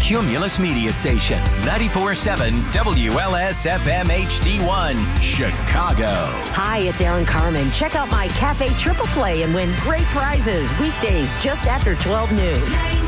Cumulus Media Station, 94.7 WLS-FM HD1, Chicago. Hi, it's Aaron Carmen. Check out my Cafe Triple Play and win great prizes weekdays just after 12 noon.